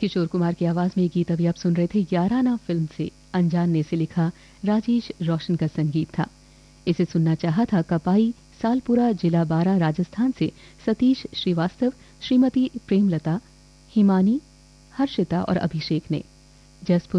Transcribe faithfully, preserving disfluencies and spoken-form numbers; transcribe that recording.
किशोर कुमार की आवाज में ये गीत अभी आप सुन रहे थे याराना फिल्म से। अनजान ने से लिखा, राजेश रोशन का संगीत था। इसे सुनना चाहा था कपाई सालपुरा जिला बारा राजस्थान से सतीश श्रीवास्तव, श्रीमती प्रेमलता, हिमानी, हर्षिता और अभिषेक ने। जसपुर